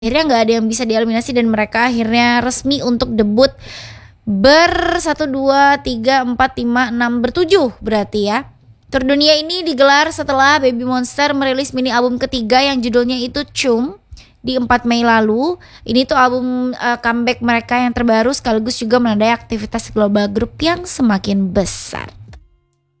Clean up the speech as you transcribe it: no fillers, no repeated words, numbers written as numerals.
Akhirnya nggak ada yang bisa dieliminasi dan mereka akhirnya resmi untuk debut ber 1, 2, 3, 4, 5, 6, ber-7 berarti ya. Tour dunia ini digelar setelah Baby Monster merilis mini album ketiga yang judulnya itu Chum di 4 Mei lalu. Ini tuh album comeback mereka yang terbaru sekaligus juga menandai aktivitas global grup yang semakin besar.